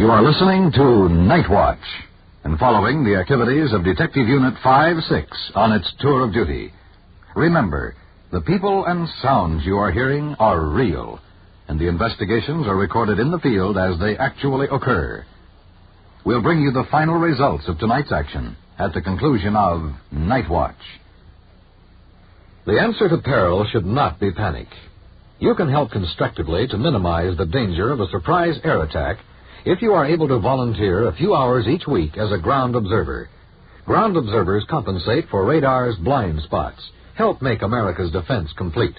You are listening to Night Watch and following the activities of Detective Unit 5-6 on its tour of duty. Remember, the people and sounds you are hearing are real, and the investigations are recorded in the field as they actually occur. We'll bring you the final results of tonight's action at the conclusion of Night Watch. The answer to peril should not be panic. You can help constructively to minimize the danger of a surprise air attack if you are able to volunteer a few hours each week as a ground observer. Ground observers compensate for radar's blind spots, help make America's defense complete.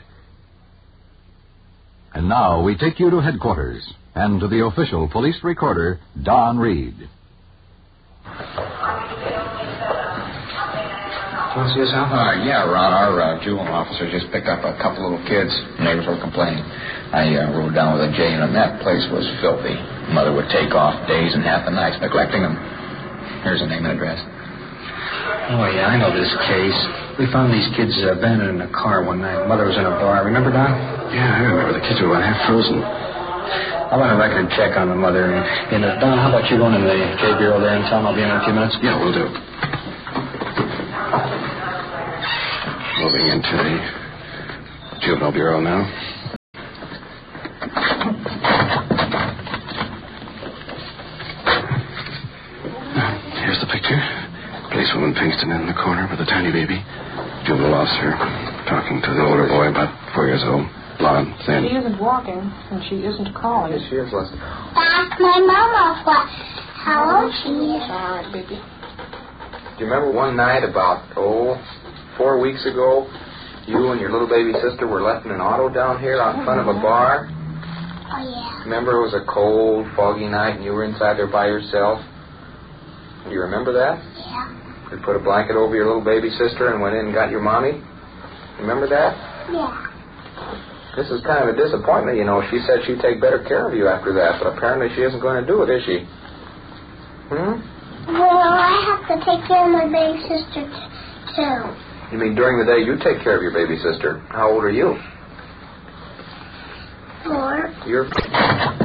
And now we take you to headquarters and to the official police recorder, Don Reed. Want to see us out? Yeah, Ron. Our juvenile officer just picked up a couple little kids. Neighbors were complaining. I rode down with a J, and that place was filthy. Mother would take off days and half the nights neglecting them. Here's the name and address. Oh, yeah, I know this case. We found these kids abandoned in a car one night. Mother was in a bar. Remember, Don? Yeah, I remember. The kids were about half frozen. I want a record check on the mother. And Don, how about you going in the J Bureau there and tell them I'll be in a few minutes? Yeah, we'll do. Moving into the Juvenile Bureau now. Here's the picture. Policewoman Pinkston in the corner with a tiny baby. Juvenile officer talking to the older boy, about 4 years old. Blonde, thin. She isn't walking, and she isn't calling. Yes, she is, Lester. That's my mama. How old she is. All right, baby. Do you remember one night about, 4 weeks ago, you and your little baby sister were left in an auto down here out in front of a bar? Oh, yeah. Remember it was a cold, foggy night, and you were inside there by yourself? Do you remember that? Yeah. You put a blanket over your little baby sister and went in and got your mommy? Remember that? Yeah. This is kind of a disappointment, you know. She said she'd take better care of you after that, but apparently she isn't going to do it, is she? Well, I have to take care of my baby sister, too. You mean during the day you take care of your baby sister? How old are you? 4. You're...